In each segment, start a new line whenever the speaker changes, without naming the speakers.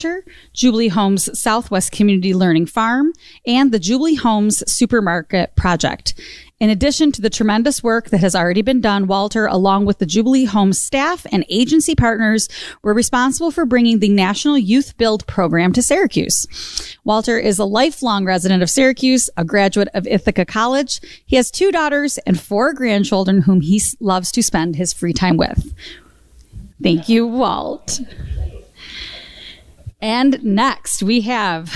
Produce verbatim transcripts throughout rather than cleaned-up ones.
Jubilee Homes Southwest Community Learning Farm, and the Jubilee Homes Supermarket Project. In addition to the tremendous work that has already been done, Walter, along with the Jubilee Homes staff and agency partners, were responsible for bringing the National Youth Build program to Syracuse. Walter is a lifelong resident of Syracuse, a graduate of Ithaca College. He has two daughters and four grandchildren whom he loves to spend his free time with. Thank you, Walt. And next we have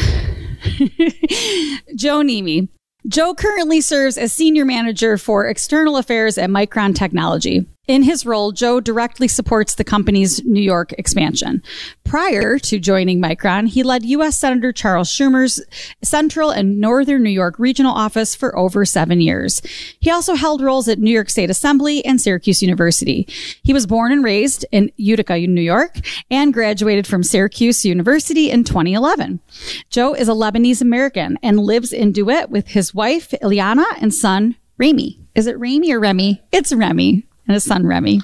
Joe Nemi. Joe currently serves as Senior Manager for External Affairs at Micron Technology. In his role, Joe directly supports the company's New York expansion. Prior to joining Micron, he led U S Senator Charles Schumer's Central and Northern New York Regional Office for over seven years. He also held roles at New York State Assembly and Syracuse University. He was born and raised in Utica, New York, and graduated from Syracuse University in twenty eleven. Joe is a Lebanese American and lives in DeWitt with his wife, Ileana, and son, Remy. Is it Remy or Remy? It's Remy. And his son, Remy.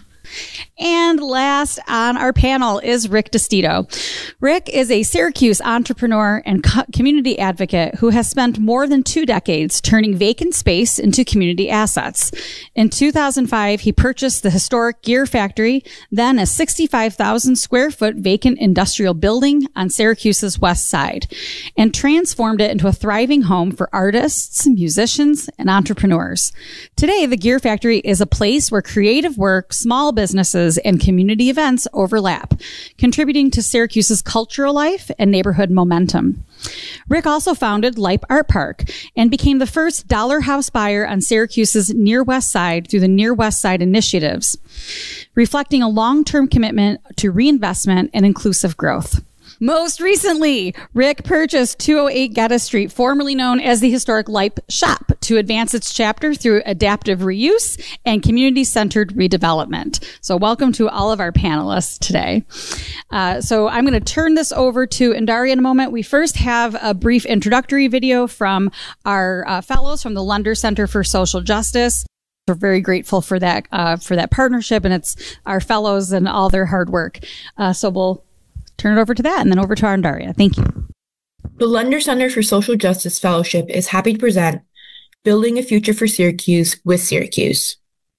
And last on our panel is Rick DeStito. Rick is a Syracuse entrepreneur and co- community advocate who has spent more than two decades turning vacant space into community assets. In two thousand five, he purchased the historic Gear Factory, then a sixty-five thousand square foot vacant industrial building on Syracuse's west side, and transformed it into a thriving home for artists, musicians, and entrepreneurs. Today, the Gear Factory is a place where creative work, small businesses, and community events overlap, contributing to Syracuse's cultural life and neighborhood momentum. Rick also founded Lipe Art Park and became the first dollar house buyer on Syracuse's Near West Side through the Near West Side initiatives, reflecting a long-term commitment to reinvestment and inclusive growth. Most recently, Rick purchased two oh eight Geddes Street, formerly known as the historic Lipe Shop, to advance its chapter through adaptive reuse and community-centered redevelopment. So welcome to all of our panelists today. Uh, so I'm going to turn this over to Indaria in a moment. We first have a brief introductory video from our uh, fellows from the Lunder Center for Social Justice. We're very grateful for that, uh, for that partnership, and it's our fellows and all their hard work. Uh, so we'll turn it over to that and then over to our Indaria. Thank you.
The Lunder Center for Social Justice Fellowship is happy to present Building a Future for Syracuse with Syracuse.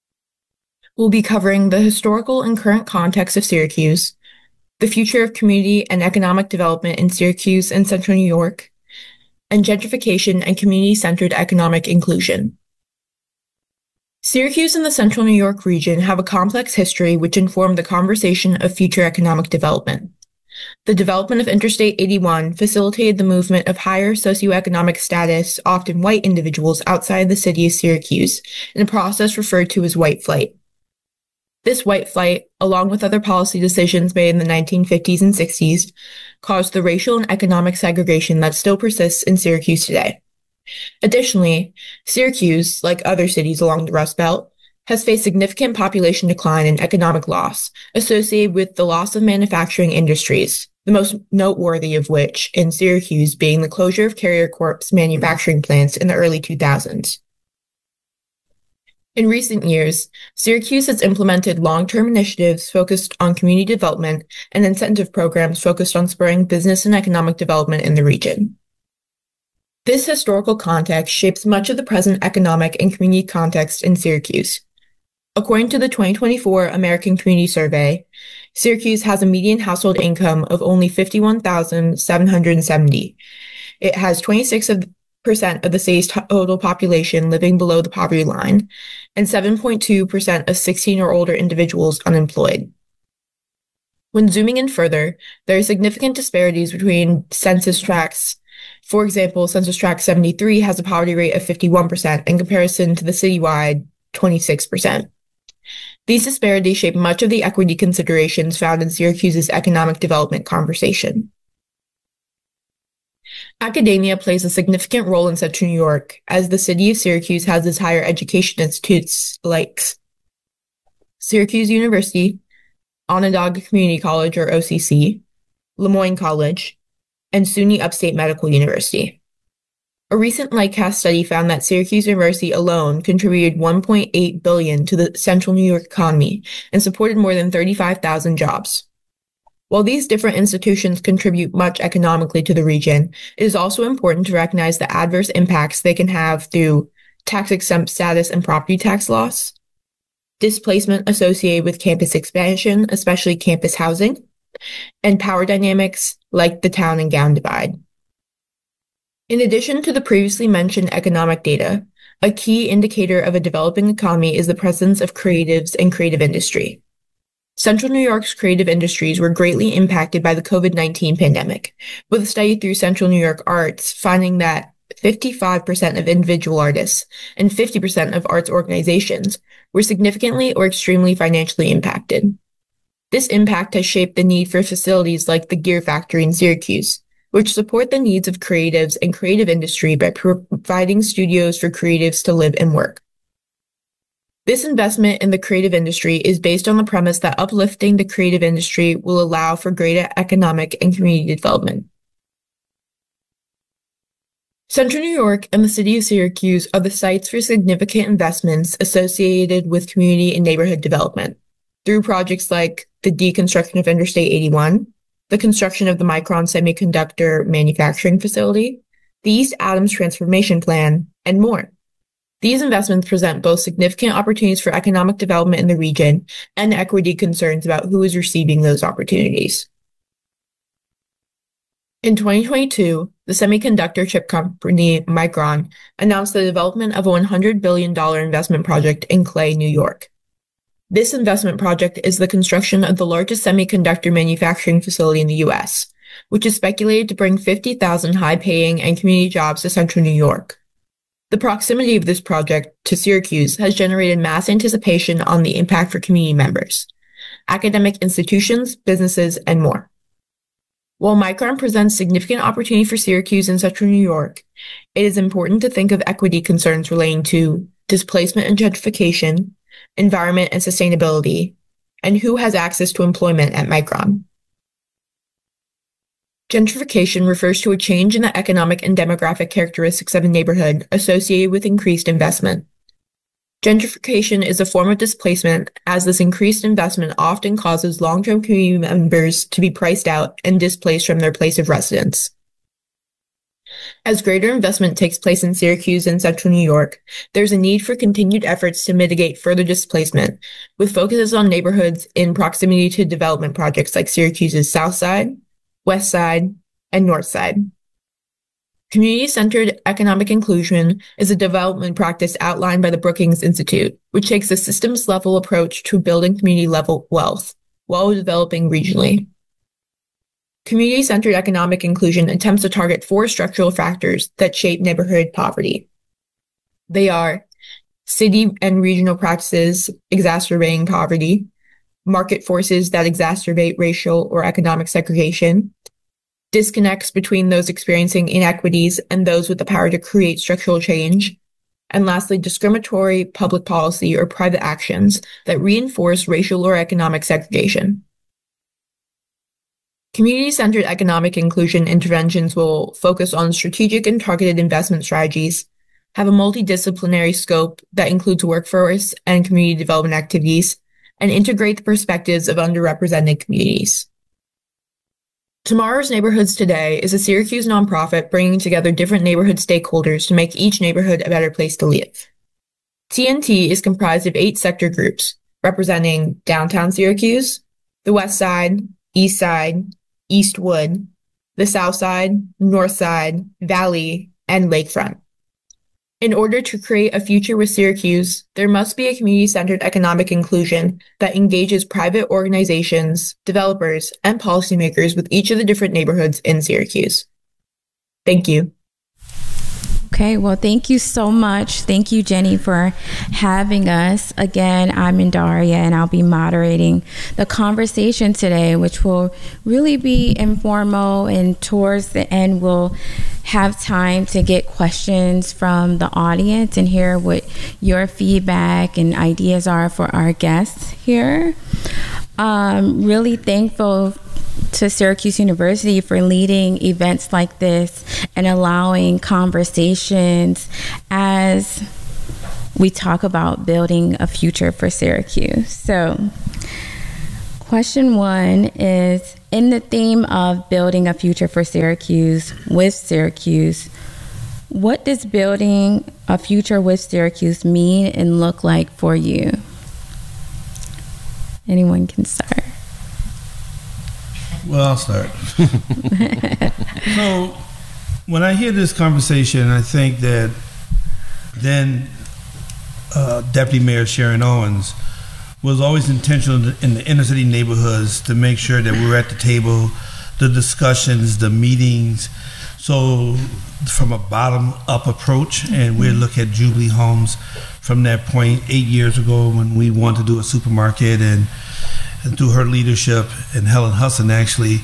We'll be covering the historical and current context of Syracuse, the future of community and economic development in Syracuse and Central New York, and gentrification and community-centered economic inclusion. Syracuse and the Central New York region have a complex history which informed the conversation of future economic development. The development of Interstate eighty-one facilitated the movement of higher socioeconomic status, often white individuals outside the city of Syracuse, in a process referred to as white flight. This white flight, along with other policy decisions made in the nineteen fifties and sixties, caused the racial and economic segregation that still persists in Syracuse today. Additionally, Syracuse, like other cities along the Rust Belt, has faced significant population decline and economic loss associated with the loss of manufacturing industries, the most noteworthy of which in Syracuse being the closure of Carrier Corp's manufacturing plants in the early two thousands. In recent years, Syracuse has implemented long-term initiatives focused on community development and incentive programs focused on spurring business and economic development in the region. This historical context shapes much of the present economic and community context in Syracuse. According to the twenty twenty-four American Community Survey, Syracuse has a median household income of only fifty-one thousand seven hundred seventy. It has twenty-six percent of the city's total population living below the poverty line, and seven point two percent of sixteen or older individuals unemployed. When zooming in further, there are significant disparities between census tracts. For example, Census Tract seventy-three has a poverty rate of fifty-one percent in comparison to the citywide twenty-six percent. These disparities shape much of the equity considerations found in Syracuse's economic development conversation. Academia plays a significant role in Central New York, as the city of Syracuse has its higher education institutes like Syracuse University, Onondaga Community College or O C C, Lemoyne College, and SUNY Upstate Medical University. A recent Lightcast study found that Syracuse University alone contributed one point eight billion dollars to the Central New York economy and supported more than thirty-five thousand jobs. While these different institutions contribute much economically to the region, it is also important to recognize the adverse impacts they can have through tax-exempt status and property tax loss, displacement associated with campus expansion, especially campus housing, and power dynamics like the town and gown divide. In addition to the previously mentioned economic data, a key indicator of a developing economy is the presence of creatives and creative industry. Central New York's creative industries were greatly impacted by the COVID nineteen pandemic, with a study through Central New York Arts finding that fifty-five percent of individual artists and fifty percent of arts organizations were significantly or extremely financially impacted. This impact has shaped the need for facilities like the Gear Factory in Syracuse, which support the needs of creatives and creative industry by providing studios for creatives to live and work. This investment in the creative industry is based on the premise that uplifting the creative industry will allow for greater economic and community development. Central New York and the city of Syracuse are the sites for significant investments associated with community and neighborhood development through projects like the deconstruction of Interstate eighty-one, the construction of the Micron semiconductor manufacturing facility, the East Adams Transformation Plan, and more. These investments present both significant opportunities for economic development in the region and equity concerns about who is receiving those opportunities. In twenty twenty-two, the semiconductor chip company Micron announced the development of a one hundred billion dollars investment project in Clay, New York. This investment project is the construction of the largest semiconductor manufacturing facility in the U S, which is speculated to bring fifty thousand high-paying and community jobs to Central New York. The proximity of this project to Syracuse has generated mass anticipation on the impact for community members, academic institutions, businesses, and more. While Micron presents significant opportunity for Syracuse and Central New York, it is important to think of equity concerns relating to displacement and gentrification, environment and sustainability, and who has access to employment at Micron. Gentrification refers to a change in the economic and demographic characteristics of a neighborhood associated with increased investment. Gentrification is a form of displacement, as this increased investment often causes long-term community members to be priced out and displaced from their place of residence. As greater investment takes place in Syracuse and Central New York, there's a need for continued efforts to mitigate further displacement, with focuses on neighborhoods in proximity to development projects like Syracuse's South Side, West Side, and North Side. Community-centered economic inclusion is a development practice outlined by the Brookings Institute, which takes a systems-level approach to building community-level wealth while developing regionally. Community-centered economic inclusion attempts to target four structural factors that shape neighborhood poverty. They are city and regional practices exacerbating poverty, market forces that exacerbate racial or economic segregation, disconnects between those experiencing inequities and those with the power to create structural change, and lastly, discriminatory public policy or private actions that reinforce racial or economic segregation. Community-centered economic inclusion interventions will focus on strategic and targeted investment strategies, have a multidisciplinary scope that includes workforce and community development activities, and integrate the perspectives of underrepresented communities. Tomorrow's Neighborhoods Today is a Syracuse nonprofit bringing together different neighborhood stakeholders to make each neighborhood a better place to live. T N T is comprised of eight sector groups representing downtown Syracuse, the West Side, East Side, Eastwood, the South Side, North Side, Valley, and Lakefront. In order to create a future with Syracuse, there must be a community-centered economic inclusion that engages private organizations, developers, and policymakers with each of the different neighborhoods in Syracuse. Thank you.
Okay, well, thank you so much. Thank you, Jenny, for having us. Again, I'm Indaria, and I'll be moderating the conversation today, which will really be informal, and towards the end, we'll have time to get questions from the audience and hear what your feedback and ideas are for our guests here. Um, really thankful to Syracuse University for leading events like this and allowing conversations as we talk about building a future for Syracuse. So, question one is, in the theme of building a future for Syracuse with Syracuse, what does building a future with Syracuse mean and look like for you? Anyone can start.
Well, I'll start. So, when I hear this conversation, I think that then uh, Deputy Mayor Sharon Owens was always intentional in the inner city neighborhoods to make sure that we were at the table, the discussions, the meetings. So from a bottom-up approach, and we look at Jubilee Homes from that point eight years ago when we wanted to do a supermarket, and, and through her leadership, and Helen Hudson actually,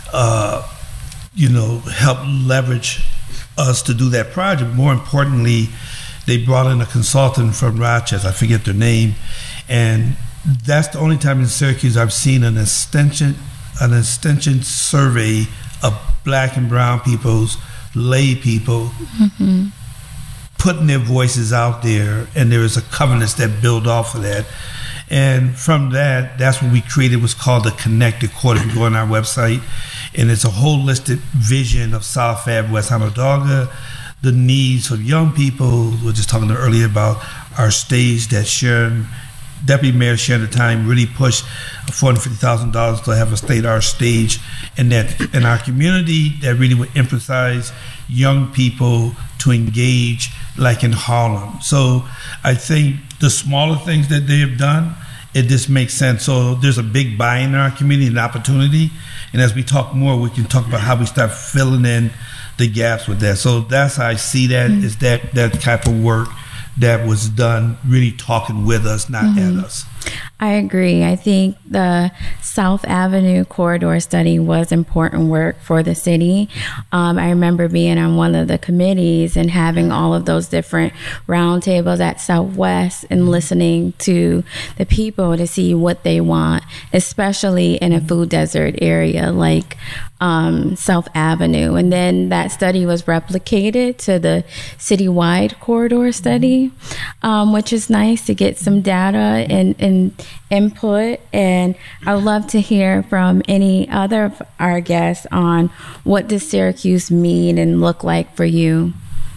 uh, you know, helped leverage us to do that project. More importantly, they brought in a consultant from Rochester, I forget their name, and that's the only time in Syracuse I've seen an extension, an extension survey of black and brown people's, lay people, mm-hmm. putting their voices out there, and there is a covenant that build off of that. And from that, that's what we created, what's called the Connected Court. If you go on our website, and it's a holistic vision of South Ave, West Onondaga, the needs of young people. We were just talking earlier about our stage that Sharon, Deputy Mayor Sharon at the time, really pushed four hundred fifty thousand dollars to have a state-of-the-art stage in that in our community that really would emphasize young people to engage like in Harlem. So I think the smaller things that they have done, it just makes sense. So there's a big buy-in in our community and opportunity. And as we talk more, we can talk about how we start filling in the gaps with that. So that's how I see that, mm-hmm. is that that type of work that was done, really talking with us, not mm-hmm. at us.
I agree. I think the South Avenue corridor study was important work for the city. Um, I remember being on one of the committees and having all of those different roundtables at Southwest and listening to the people to see what they want, especially in a food desert area like um, South Avenue. And then that study was replicated to the citywide corridor study, um, which is nice to get some data and, and input. And I would love to hear from any other of our guests on what does Syracuse mean and look like for you.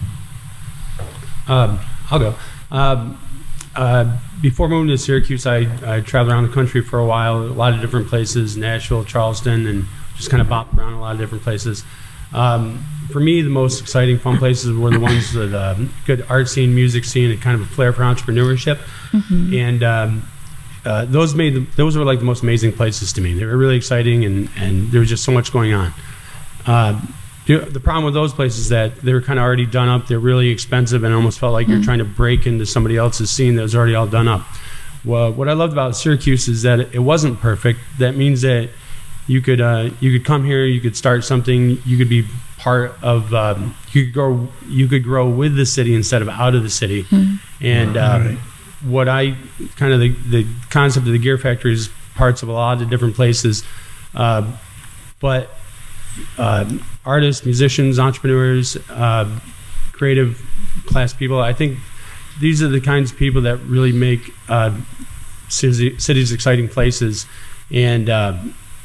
Um, I'll go. Um, uh, before moving to Syracuse, I, I traveled around the country for a while, a lot of different places, Nashville, Charleston, and just kind of bopped around a lot of different places. Um, for me, the most exciting, fun places were the ones with a good art scene, music scene, and kind of a flair for entrepreneurship. Mm-hmm. And um, uh, those made the, those were like the most amazing places to me. They were really exciting, and, and there was just so much going on. Uh, the, the problem with those places is that they were kind of already done up. They're really expensive, and almost felt like mm-hmm. you're trying to break into somebody else's scene that was already all done up. Well, what I loved about Syracuse is that it wasn't perfect. That means that you could uh, you could come here, you could start something, you could be part of, um, you could grow, you could grow with the city instead of out of the city. Mm-hmm. And uh, right. what I kind of the, the concept of the Gear Factory is parts of a lot of different places, uh, but uh, artists, musicians, entrepreneurs, uh, creative class people. I think these are the kinds of people that really make uh, cities, cities exciting places. And uh,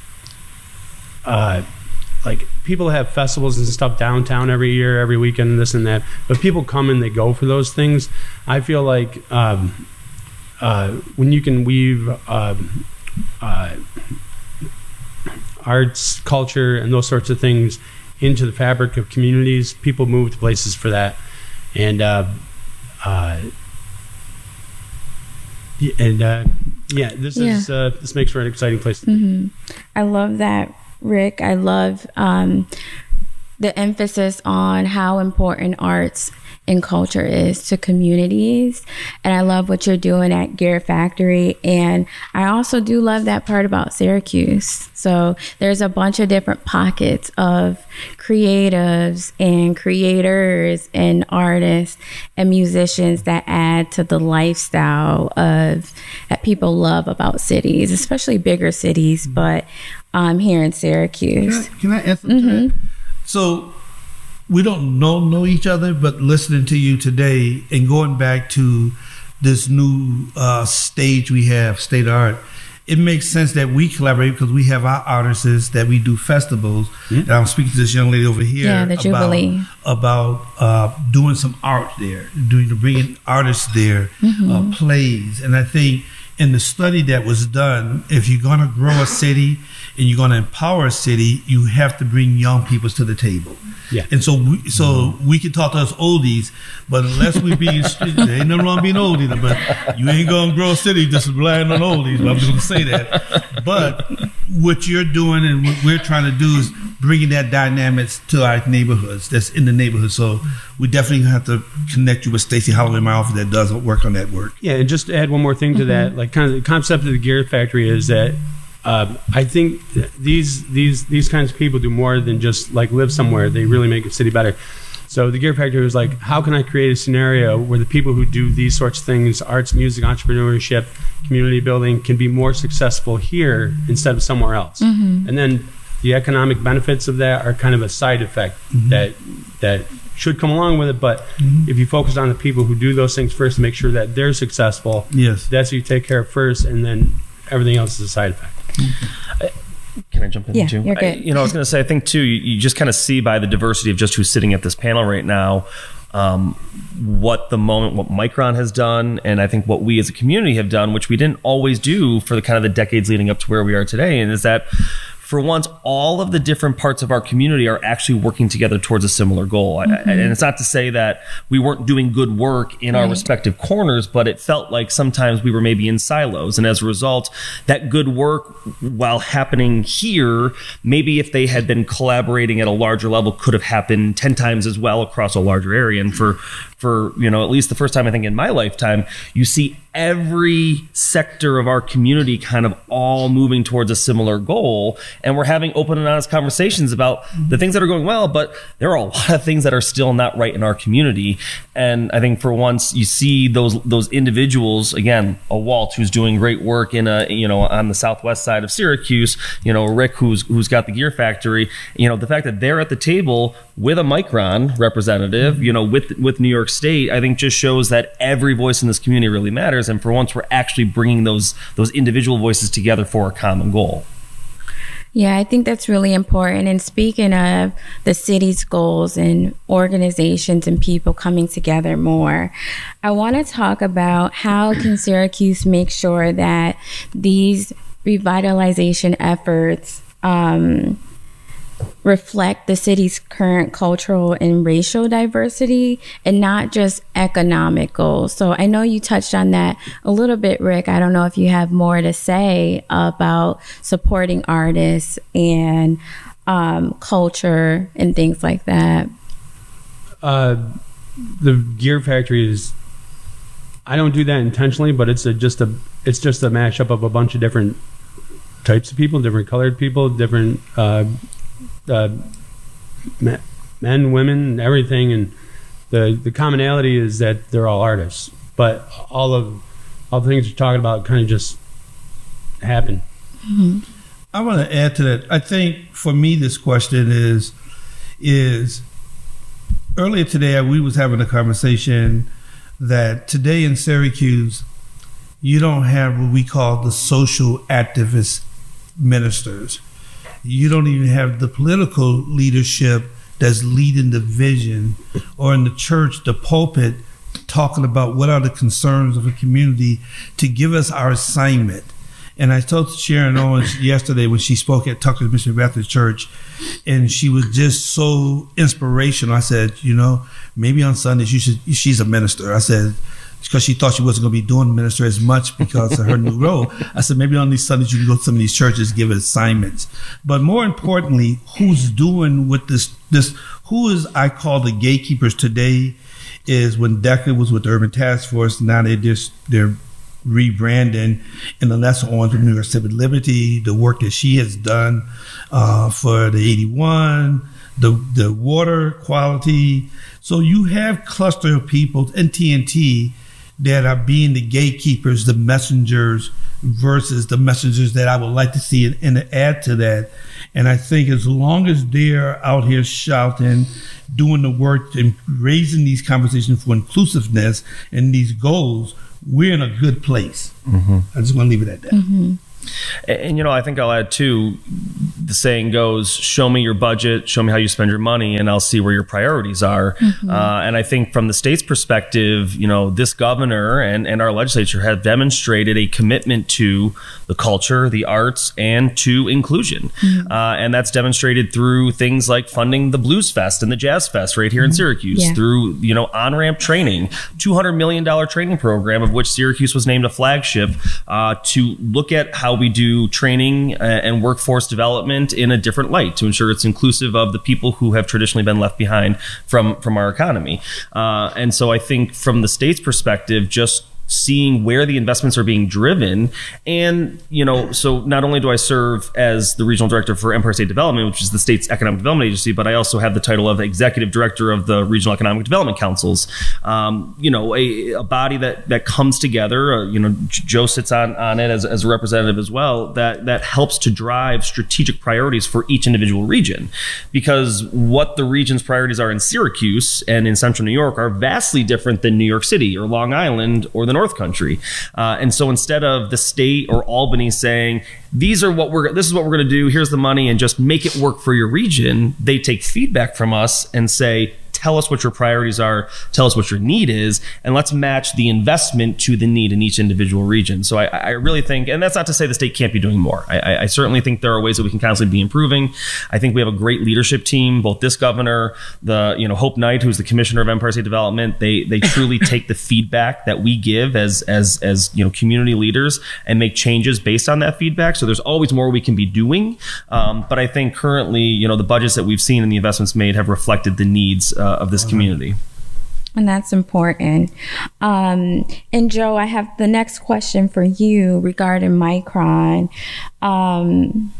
Uh, like people have festivals and stuff downtown every year, every weekend, and this and that. But people come and they go for those things. I feel like um, uh, when you can weave uh, uh, arts, culture, and those sorts of things into the fabric of communities, people move to places for that. And uh, uh, and uh, yeah, this yeah. is uh, this makes for an exciting place.
Mm-hmm. I love that, Rick. I love um, the emphasis on how important arts and culture is to communities. And I love what you're doing at Gear Factory. And I also do love that part about Syracuse. So there's a bunch of different pockets of creatives and creators and artists and musicians that add to the lifestyle of that people love about cities, especially bigger cities, but um, here in Syracuse.
Can I, can I answer mm-hmm. that? So we don't know know each other, but listening to you today and going back to this new uh, stage we have, State of Art, it makes sense that we collaborate because we have our artists that we do festivals. Mm-hmm. And I'm speaking to this young lady over here
yeah, the Jubilee.
about, about uh, doing some art there, doing bringing artists there, mm-hmm. uh, plays. And I think in the study that was done, if you're going to grow a city and you're going to empower a city, you have to bring young people to the table.
Yeah.
And so we, so mm-hmm. we can talk to us oldies, but unless we be, there ain't nothing wrong being old either, but you ain't going to grow a city just relying on oldies. But I'm just going to say that. But what you're doing and what we're trying to do is bringing that dynamics to our neighborhoods that's in the neighborhood. So we definitely have to connect you with Stacey Holloway in my office that does work on that work.
Yeah, and just to add one more thing to mm-hmm. that, like kind of the concept of the Gear Factory is that Um, I think these these these kinds of people do more than just like live somewhere. They really make a city better. So the Gear Factory was like, how can I create a scenario where the people who do these sorts of things, arts, music, entrepreneurship, community building, can be more successful here instead of somewhere else? Mm-hmm. And then the economic benefits of that are kind of a side effect mm-hmm. that that should come along with it. But mm-hmm. if you focus on the people who do those things first to make sure that they're successful,
yes,
that's what you take care of first, and then everything else is a side effect.
Can I jump in
yeah,
too?
You're good.
I, you know, I was going to say, I think too, you, you just kind of see by the diversity of just who's sitting at this panel right now, um, what the moment, what Micron has done, and I think what we as a community have done, which we didn't always do for the kind of the decades leading up to where we are today, and is that for once, all of the different parts of our community are actually working together towards a similar goal. Mm-hmm. I, and it's not to say that we weren't doing good work in right. our respective corners, but it felt like sometimes we were maybe in silos. And as a result, that good work, while happening here, maybe if they had been collaborating at a larger level, could have happened ten times as well across a larger area. And for, for you know, at least the first time I think in my lifetime, you see every sector of our community kind of all moving towards a similar goal. And we're having open and honest conversations about the things that are going well, but there are a lot of things that are still not right in our community. And I think for once you see those those individuals, again, a Walt who's doing great work in a, you know, on the southwest side of Syracuse, you know, Rick who's who's got the Gear Factory, you know, the fact that they're at the table with a Micron representative, you know, with with New York State, I think just shows that every voice in this community really matters. And for once, we're actually bringing those those individual voices together for a common goal.
Yeah, I think that's really important. And speaking of the city's goals and organizations and people coming together more, I want to talk about how can Syracuse make sure that these revitalization efforts um, reflect the city's current cultural and racial diversity and not just economic goals. So I know you touched on that a little bit, Rick. I don't know if you have more to say about supporting artists and um, culture and things like that.
Uh, the Gear Factory is, I don't do that intentionally, but it's a, just a, it's just a mashup of a bunch of different types of people, different colored people, different, uh, Uh, men, women, everything, and the the commonality is that they're all artists. But all of all the things you're talking about kind of just happen.
Mm-hmm. I want to add to that. I think for me, this question is is earlier today we was having a conversation that today in Syracuse you don't have what we call the social activist ministers. You don't even have the political leadership that's leading the vision, or in the church, the pulpit, talking about what are the concerns of a community to give us our assignment. And I told Sharon Owens yesterday when she spoke at Tucker's Mission Baptist Church, and she was just so inspirational. I said, you know, maybe on Sundays you should, she's a minister. I said, because she thought she wasn't going to be doing minister as much because of her new role. I said, maybe on these Sundays you can go to some of these churches, give it assignments. But more importantly, who's doing with this, this, who is, I call the gatekeepers today, is when Decker was with the Urban Task Force, now they just, they're rebranding, and the lesser on from New York Civic Liberty, the work that she has done uh, for the eighty-one, the, the water quality. So you have cluster of people in T N T that are being the gatekeepers, the messengers, versus the messengers that I would like to see and add to that. And I think as long as they're out here shouting, doing the work and raising these conversations for inclusiveness and these goals, we're in a good place. Mm-hmm. I just want to leave it at that.
Mm-hmm.
And, you know, I think I'll add too, the saying goes, show me your budget, show me how you spend your money, and I'll see where your priorities are. Mm-hmm. Uh, and I think from the state's perspective, you know, this governor and, and our legislature have demonstrated a commitment to the culture, the arts, and to inclusion. Mm-hmm. Uh, and that's demonstrated through things like funding the Blues Fest and the Jazz Fest right here mm-hmm. in Syracuse, yeah. through, you know, on-ramp training, two hundred million dollars training program, of which Syracuse was named a flagship, uh, to look at how we do training and workforce development in a different light to ensure it's inclusive of the people who have traditionally been left behind from, from our economy. Uh, and so I think from the state's perspective, just seeing where the investments are being driven. And, you know, so not only do I serve as the regional director for Empire State Development, which is the state's economic development agency, but I also have the title of executive director of the Regional Economic Development Councils. Um, you know, a, a body that, that comes together, uh, you know, Joe sits on, on it as, as a representative as well, that, that helps to drive strategic priorities for each individual region. Because what the region's priorities are in Syracuse and in Central New York are vastly different than New York City or Long Island or the North Country. Uh, and so instead of the state or Albany saying, these are what we're, this is what we're going to do, here's the money, and just make it work for your region, they take feedback from us and say, tell us what your priorities are, tell us what your need is, and let's match the investment to the need in each individual region. So I, I really think, and that's not to say the state can't be doing more. I, I certainly think there are ways that we can constantly be improving. I think we have a great leadership team, both this governor, the, you know, Hope Knight, who's the commissioner of Empire State Development. They they truly take the feedback that we give as as as you know community leaders and make changes based on that feedback. So there's always more we can be doing. Um, but I think currently, you know, the budgets that we've seen and the investments made have reflected the needs uh, of this community.
And that's important. Um, and Joe, I have the next question for you regarding Micron. Um,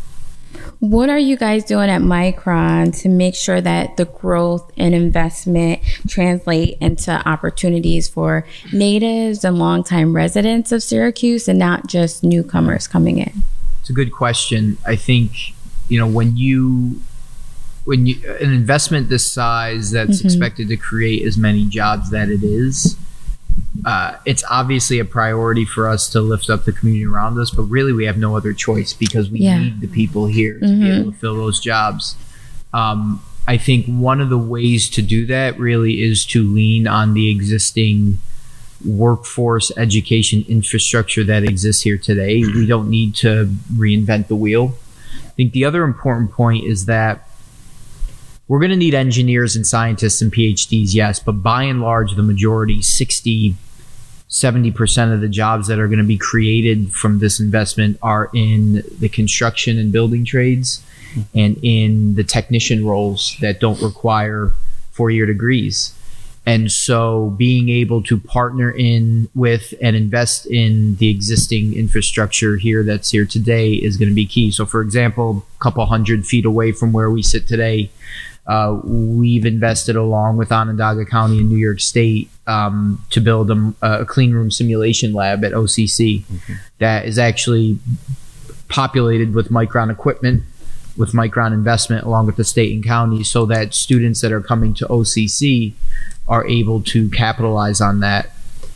what are you guys doing at Micron to make sure that the growth and investment translate into opportunities for natives and longtime residents of Syracuse and not just newcomers coming in?
It's a good question. I think, you know, when you when you an investment this size that's mm-hmm. expected to create as many jobs that it is, uh, it's obviously a priority for us to lift up the community around us, but really we have no other choice because we yeah. need the people here to mm-hmm. be able to fill those jobs. Um, I think one of the ways to do that really is to lean on the existing workforce education infrastructure that exists here today. We don't need to reinvent the wheel. I think the other important point is that we're going to need engineers and scientists and P H Ds, yes, but by and large, the majority, sixty, seventy percent of the jobs that are going to be created from this investment are in the construction and building trades and in the technician roles that don't require four-year degrees. And so being able to partner in with and invest in the existing infrastructure here that's here today is going to be key. So for example, a couple hundred feet away from where we sit today, uh, we've invested along with Onondaga County and New York State um, to build a, a clean room simulation lab at O C C mm-hmm. that is actually populated with Micron equipment, with Micron investment along with the state and county, so that students that are coming to O C C are able to capitalize on that.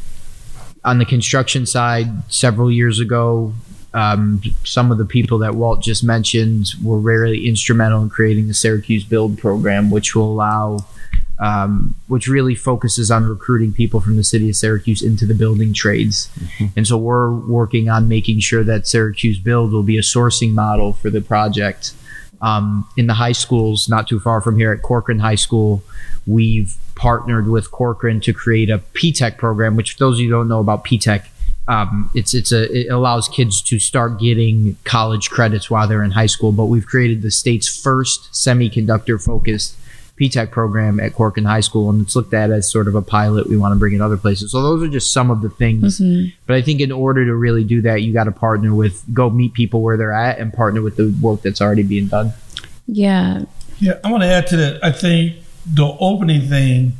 On the construction side, several years ago, um, some of the people that Walt just mentioned were really instrumental in creating the Syracuse Build program, which will allow, um, which really focuses on recruiting people from the city of Syracuse into the building trades. Mm-hmm. And so we're working on making sure that Syracuse Build will be a sourcing model for the project. Um, in the high schools, not too far from here at Corcoran High School, we've partnered with Corcoran to create a P TECH program, which for those of you who don't know about P TECH, um, it's it's a it allows kids to start getting college credits while they're in high school. But we've created the state's first semiconductor focused P TECH program at Corcoran High School, and it's looked at as sort of a pilot. We want to bring it other places. So those are just some of the things. Mm-hmm. But I think in order to really do that, you got to partner with, go meet people where they're at and partner with the work that's already being done.
Yeah.
Yeah, I want to add to that. I think the opening thing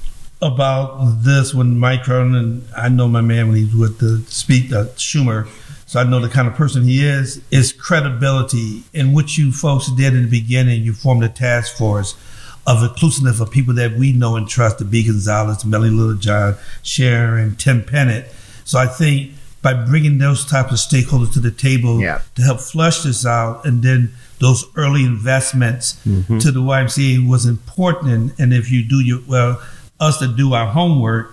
about this when Micron, and I know my man when he was with the speak, uh, Schumer, so I know the kind of person he is, is credibility. In what you folks did in the beginning, you formed a task force of inclusiveness of people that we know and trust, the B. Gonzalez, Melanie Littlejohn, Sharon, Tim Pennant. So I think by bringing those types of stakeholders to the table
yeah.
to help flush this out, and then those early investments mm-hmm. to the Y M C A was important. And, and if you do your, well, us to do our homework,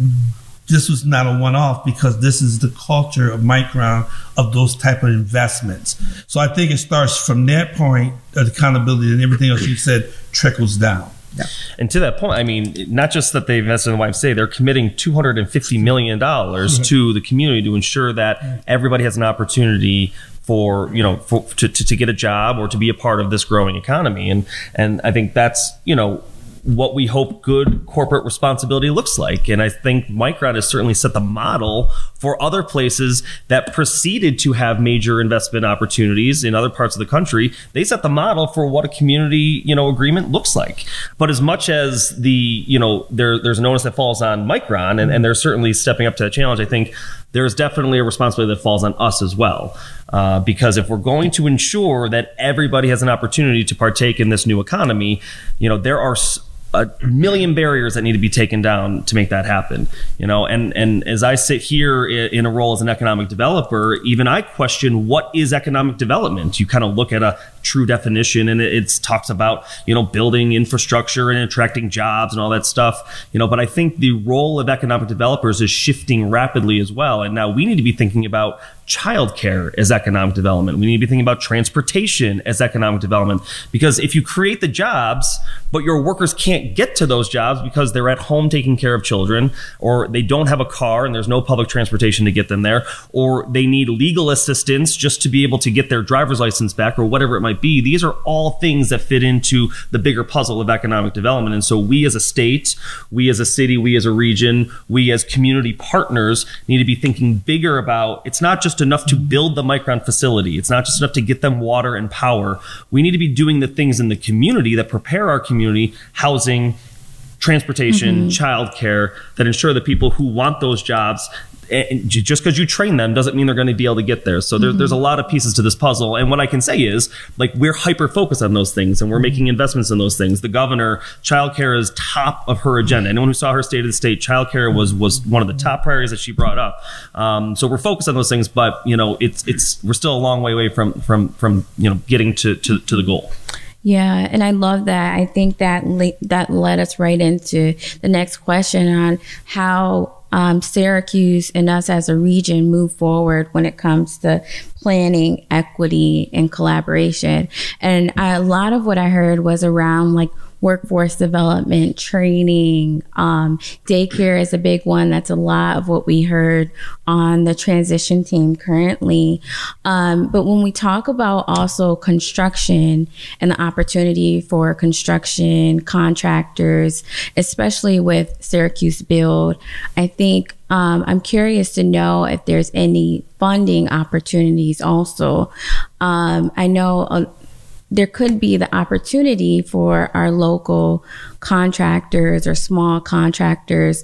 this was not a one-off, because this is the culture of Micron of those type of investments. So I think it starts from that point of accountability, and everything else you said trickles down.
Yeah. And to that point, I mean, not just that they invested in the Y M C A, they're committing two hundred fifty million dollars mm-hmm. to the community to ensure that everybody has an opportunity for, you know, for, to, to, to get a job or to be a part of this growing economy. And, and I think that's, you know, what we hope good corporate responsibility looks like. And I think Micron has certainly set the model for other places that proceeded to have major investment opportunities in other parts of the country. They set the model for what a community, you know, agreement looks like. But as much as the, you know, there, there's an onus that falls on Micron, and, and they're certainly stepping up to that challenge, I think there's definitely a responsibility that falls on us as well. Uh, because if we're going to ensure that everybody has an opportunity to partake in this new economy, you know, there are a million barriers that need to be taken down to make that happen, you know. And and as I sit here in a role as an economic developer, even I question what is economic development. You kind of look at a true definition, and it, it talks about, you know, building infrastructure and attracting jobs and all that stuff, you know. But I think the role of economic developers is shifting rapidly as well. And now we need to be thinking about childcare as economic development. We need to be thinking about transportation as economic development, because if you create the jobs, but your workers can't get to those jobs because they're at home taking care of children, or they don't have a car and there's no public transportation to get them there, or they need legal assistance just to be able to get their driver's license back, or whatever it might be. These are all things that fit into the bigger puzzle of economic development. And so we as a state, we as a city, we as a region, we as community partners need to be thinking bigger about, it's not just enough to build the Micron facility. It's not just enough to get them water and power. We need to be doing the things in the community that prepare our community, housing, transportation, mm-hmm. childcare, that ensure that people who want those jobs, and just because you train them doesn't mean they're going to be able to get there. So there, mm-hmm. there's a lot of pieces to this puzzle. And what I can say is, like, we're hyper focused on those things, and we're making investments in those things. The governor, childcare is top of her agenda. Anyone who saw her State of the State, childcare was was one of the top priorities that she brought up. Um, so we're focused on those things, but you know, it's it's we're still a long way away from from from you know getting to to, to the goal.
Yeah, and I love that. I think that le- that led us right into the next question on how um, Syracuse and us as a region move forward when it comes to planning, equity, and collaboration. And I, a lot of what I heard was around like workforce development, training, um, daycare is a big one. That's a lot of what we heard on the transition team currently. Um, but when we talk about also construction and the opportunity for construction contractors, especially with Syracuse Build, I think um, I'm curious to know if there's any funding opportunities also. Um, I know a, there could be the opportunity for our local contractors or small contractors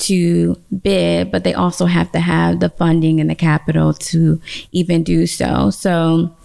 to bid, but they also have to have the funding and the capital to even do so. So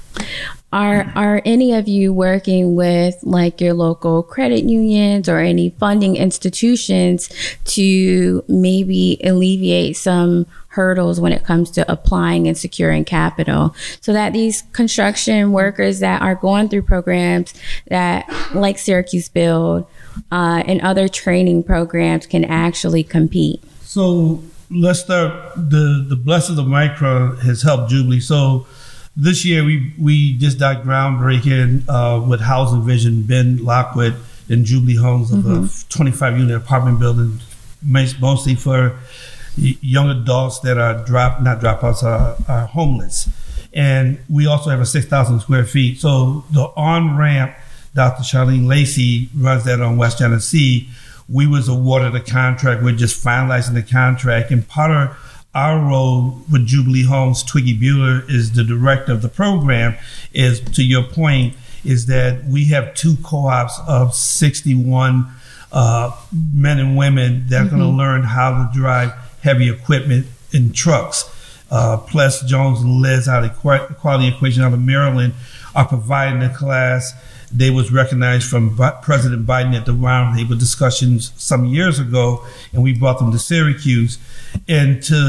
are are any of you working with like your local credit unions or any funding institutions to maybe alleviate some hurdles when it comes to applying and securing capital, so that these construction workers that are going through programs that like Syracuse Build uh, and other training programs can actually compete?
So let's start. The the blessings of Micron has helped Jubilee. So this year we we just got groundbreaking uh, with Housing Vision, Ben Lockwood and Jubilee Homes of mm-hmm. a twenty-five unit apartment building, mostly for young adults that are drop not dropouts are, are homeless. And we also have a six thousand square feet. So the on-ramp, Doctor Charlene Lacey runs that on West Genesee. We was awarded a contract. We're just finalizing the contract. And part of our role with Jubilee Homes, Twiggy Bueller is the director of the program, is, to your point, is that we have two co-ops of sixty-one uh, men and women that are mm-hmm. going to learn how to drive heavy equipment in trucks. Uh, Plus Jones and Liz out of Quality Equation out of Maryland are providing the class. They was recognized from B- President Biden at the roundtable discussions some years ago, and we brought them to Syracuse. And to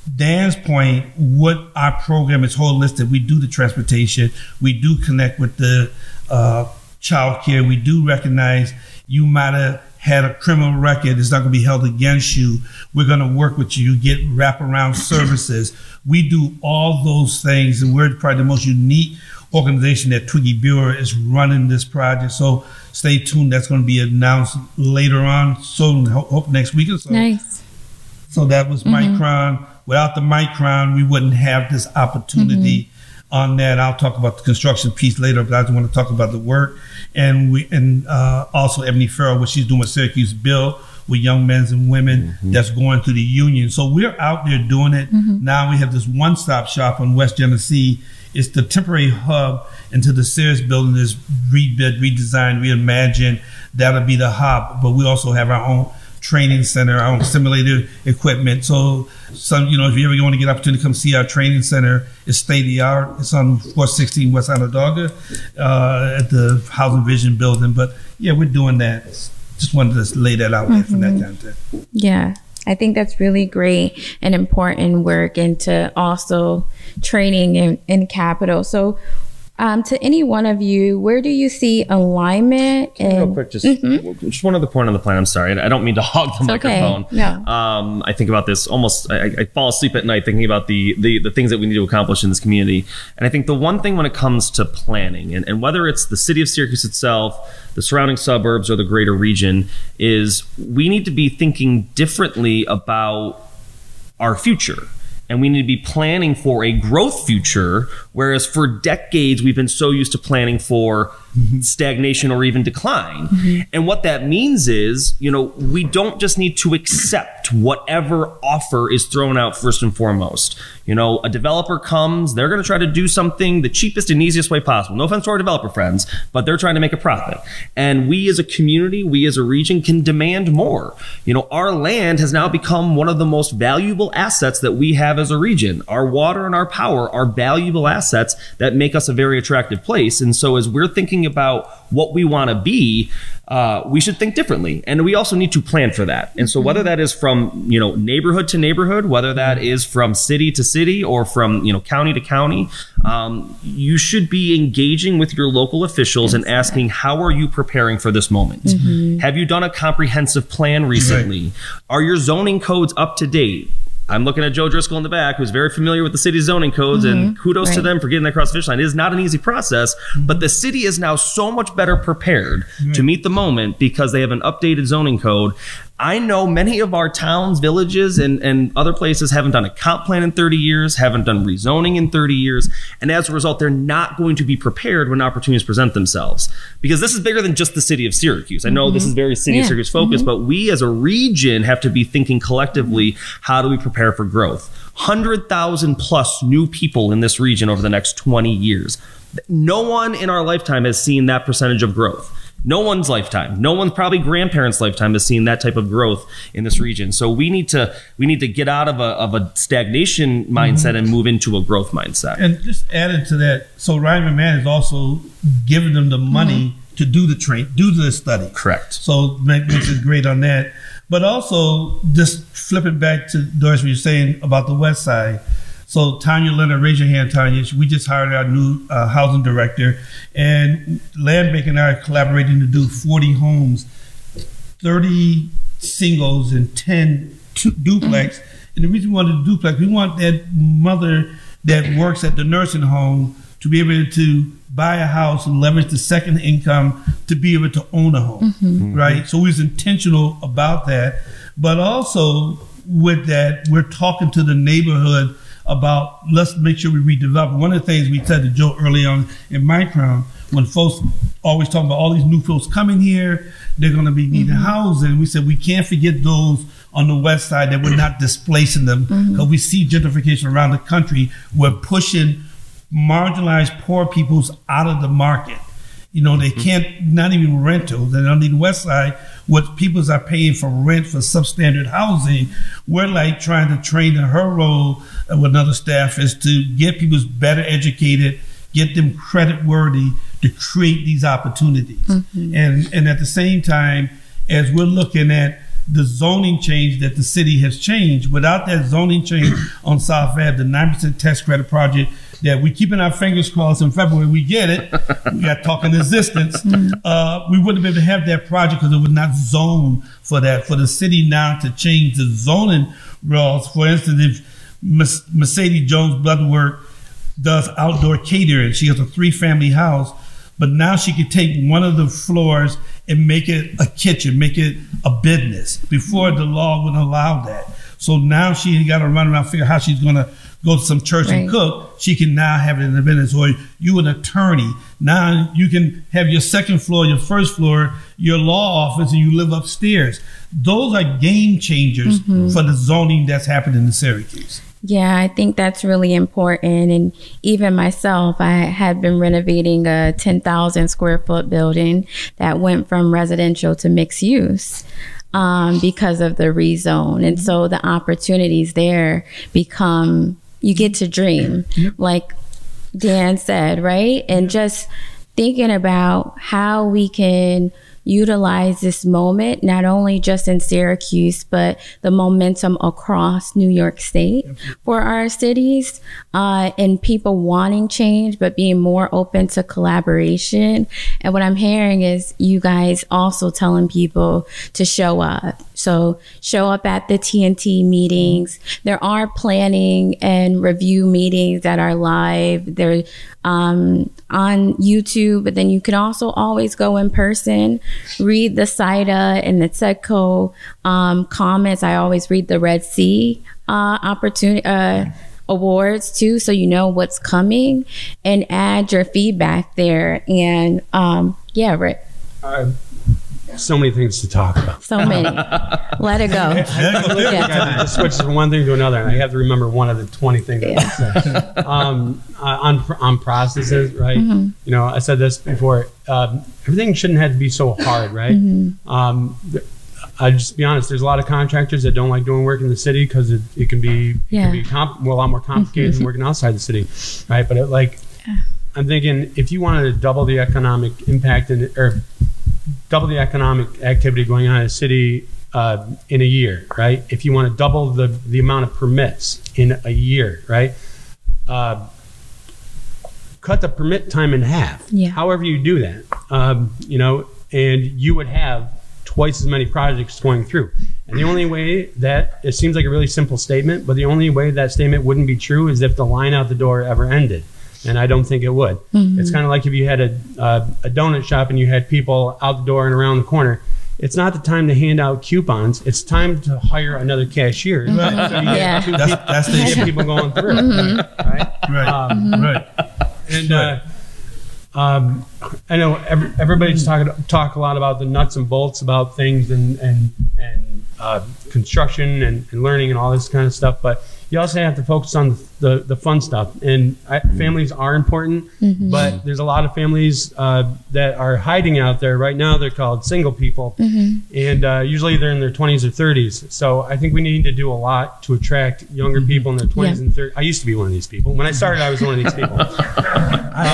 Dan's point, what our program is holistic. We do the transportation. We do connect with the uh, child care. We do recognize you might have had a criminal record. It's not going to be held against you. We're going to work with you. You get wraparound services. We do all those things, and we're probably the most unique organization that Twiggy Bureau is running this project. So stay tuned. That's going to be announced later on. So hope next week or so.
Nice.
So that was mm-hmm. Micron. Without the Micron, we wouldn't have this opportunity mm-hmm. on that. I'll talk about the construction piece later, but I just want to talk about the work. And we and uh, also Ebony Farrell, what she's doing with Syracuse Bill with young men and women mm-hmm. that's going through the union. So we're out there doing it. Mm-hmm. Now we have this one-stop shop on West Genesee. It's the temporary hub until the Sears building is rebuilt, redesigned, reimagined. That'll be the hub. But we also have our own training center, our own simulator equipment. So, some you know, if you ever want to get an opportunity to come see our training center, it's state of the art. It's on four sixteen West Onondaga uh, at the Housing Vision building. But yeah, we're doing that. Just wanted to lay that out there mm-hmm. for that content.
Yeah. I think that's really great and important work into also training in, in capital. So um, to any one of you, where do you see alignment? And,
real quick, just,
mm-hmm.
just one other point on the plan. I'm sorry. I don't mean to hog the
it's
microphone.
Okay. No.
Um, I think about this almost, I, I fall asleep at night thinking about the, the, the things that we need to accomplish in this community. And I think the one thing when it comes to planning, and, and whether it's the city of Syracuse itself, the surrounding suburbs, or the greater region, is we need to be thinking differently about our future. And we need to be planning for a growth future, whereas for decades we've been so used to planning for mm-hmm. stagnation or even decline. Mm-hmm. And what that means is, you know, we don't just need to accept whatever offer is thrown out first and foremost. You know, a developer comes, they're going to try to do something the cheapest and easiest way possible. No offense to our developer friends, but they're trying to make a profit. And we as a community, we as a region can demand more. You know, our land has now become one of the most valuable assets that we have as a region. Our water and our power are valuable assets that make us a very attractive place. And so as we're thinking about what we want to be, uh, we should think differently. And we also need to plan for that. And so whether that is from, you know, neighborhood to neighborhood, whether that is from city to city or from, you know, county to county, um, you should be engaging with your local officials and asking, how are you preparing for this moment? Mm-hmm. Have you done a comprehensive plan recently? Right. Are your zoning codes up to date? I'm looking at Joe Driscoll in the back, who's very familiar with the city's zoning codes, mm-hmm. and kudos right. to them for getting that across the finish line. It is not an easy process, mm-hmm. but the city is now so much better prepared mm-hmm. to meet the moment because they have an updated zoning code. I know many of our towns, villages, and, and other places haven't done a comp plan in thirty years, haven't done rezoning in thirty years, and as a result, they're not going to be prepared when opportunities present themselves. Because this is bigger than just the city of Syracuse. I know mm-hmm. this is very city yeah. of Syracuse focused, mm-hmm. but we as a region have to be thinking collectively, how do we prepare for growth? one hundred thousand plus new people in this region over the next twenty years. No one in our lifetime has seen that percentage of growth. No one's lifetime, no one's probably grandparents' lifetime has seen that type of growth in this region. So we need to we need to get out of a of a stagnation mindset mm-hmm. and move into a growth mindset.
And just added to that, so Ryan McMahon is also giving them the money mm-hmm. to do the train, do the study.
Correct.
So makes it great on that. But also just flipping back to Doris, what you're saying about the West Side. So Tanya Leonard, raise your hand, Tanya. We just hired our new uh, housing director, and Land Bank and I are collaborating to do forty homes, thirty singles and ten duplex. And the reason we want to do duplex, we want that mother that works at the nursing home to be able to buy a house and leverage the second income to be able to own a home, mm-hmm. right? So we was intentional about that. But also with that, we're talking to the neighborhood about let's make sure we redevelop. One of the things we said to Joe early on in Micron, when folks always talking about all these new folks coming here, they're going to be needing mm-hmm. housing. We said we can't forget those on the West Side that we're not displacing them because mm-hmm. we see gentrification around the country. We're pushing marginalized poor peoples out of the market. You know, they can't, not even rentals. And on the West Side, what peoples are paying for rent for substandard housing, we're like trying to train her role with another staff is to get people better educated, get them credit worthy to create these opportunities. Mm-hmm. And and at the same time, as we're looking at the zoning change that the city has changed. Without that zoning change on South Ave, the nine percent tax credit project that we keeping our fingers crossed in February, we get it. We got talking existence. Uh, we wouldn't be able to have that project because it was not zoned for that. For the city now to change the zoning laws, for instance, if Mercedes Jones Bloodwork does outdoor catering, she has a three-family house, but now she could take one of the floors and make it a kitchen, make it a business. Before, the law wouldn't allow that. So now she got to run around and figure out how she's going to go to some church right. and cook. She can now have it in the business. Or you an attorney. Now you can have your second floor, your first floor, your law office, and you live upstairs. Those are game changers mm-hmm. for the zoning that's happening in Syracuse.
Yeah, I think that's really important. And even myself, I had been renovating a ten thousand square foot building that went from residential to mixed use um, because of the rezone. And so the opportunities there become, you get to dream, like Dan said, right? And just thinking about how we can utilize this moment, not only just in Syracuse, but the momentum across New York State for our cities, uh, and people wanting change, but being more open to collaboration. And what I'm hearing is you guys also telling people to show up. So show up at the T N T meetings. There are planning and review meetings that are live. They're um, on YouTube, but then you can also always go in person, read the C I D A and the TEDCO um, comments. I always read the Red Sea uh, opportunity uh, awards too, so you know what's coming, and add your feedback there. And um, yeah, Rick.
Uh, So many things to talk about.
So many. Let it go.
I yeah. just switch from one thing to another, and I have to remember one of the twenty things I want to say. Um, on on processes, right? Mm-hmm. You know, I said this before. Um, everything shouldn't have to be so hard, right? Mm-hmm. Um, I just be honest. There's a lot of contractors that don't like doing work in the city because it, it can be yeah. it can be comp- well, a lot more complicated mm-hmm. than working outside the city, right? But it, like, I'm thinking if you wanted to double the economic impact in or double the economic activity going on in a city uh, in a year, right? If you want to double the, the amount of permits in a year, right? Uh, cut the permit time in half.
Yeah.
However you do that, um, you know, and you would have twice as many projects going through. And the only way that, it seems like a really simple statement, but the only way that statement wouldn't be true is if the line out the door ever ended. And I don't think it would. Mm-hmm. It's kind of like if you had a, uh, a donut shop and you had people out the door and around the corner. It's not the time to hand out coupons. It's time to hire another cashier.
Right.
So you
yeah.
get two
that's,
people,
that's the
issue. people going through. Mm-hmm. Right?
Right.
Um,
mm-hmm. right.
And uh, um, I know every, everybody's talking talk a lot about the nuts and bolts about things and and and uh, construction and, and learning and all this kind of stuff, but you also have to focus on the, the, the fun stuff. And I, families are important, mm-hmm. but there's a lot of families uh, that are hiding out there right now. They're called single people, mm-hmm. and uh, usually they're in their twenties or thirties. So I think we need to do a lot to attract younger mm-hmm. people in their twenties yeah. and thirties. I used to be one of these people. When I started, I was one of these people.
I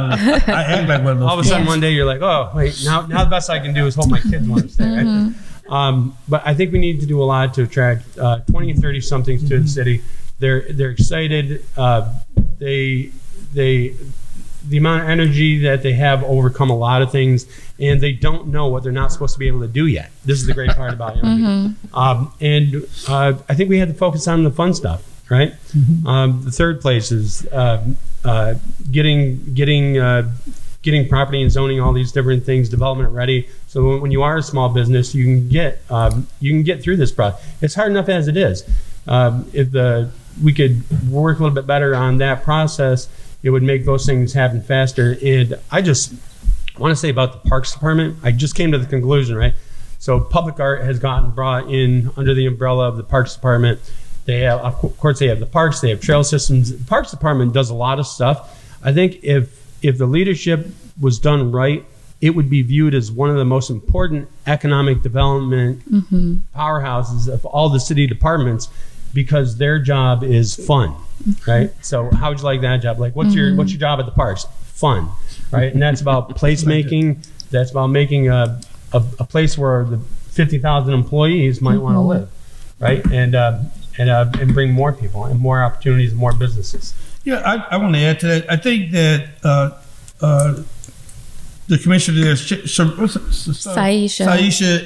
act like one of those.
All of a sudden, yeah. one day you're like, oh, wait, now, now the best I can do is hope my kids want to stay, right? Mm-hmm. Um, but I think we need to do a lot to attract uh, twenty and thirty somethings mm-hmm. to the city. They're they're excited. Uh, they they the amount of energy that they have overcome a lot of things, and they don't know what they're not supposed to be able to do yet. This is the great part about young mm-hmm. people. Um, and uh, I think we have to focus on the fun stuff, right? Mm-hmm. Um, the third place is uh, uh, getting getting. Uh, getting property and zoning, all these different things, development ready. So when you are a small business, you can get um, you can get through this process. It's hard enough as it is. Um, if the we could work a little bit better on that process, it would make those things happen faster. And I just want to say about the Parks Department, I just came to the conclusion, right? So public art has gotten brought in under the umbrella of the Parks Department. They have, of course, they have the parks, they have trail systems. The Parks Department does a lot of stuff. I think if If the leadership was done right, it would be viewed as one of the most important economic development mm-hmm. powerhouses of all the city departments, because their job is fun, mm-hmm. right? So how would you like that job? Like, what's mm-hmm. your what's your job at the parks? Fun, right? And that's about placemaking. That's about making a, a, a place where the fifty thousand employees might want to live, right? And uh, and uh, and bring more people and more opportunities, and more businesses.
Yeah, I, I want to add to that. I think that uh, uh, the commissioner there, Sh- Sh- what's it?
Saisha.
Saisha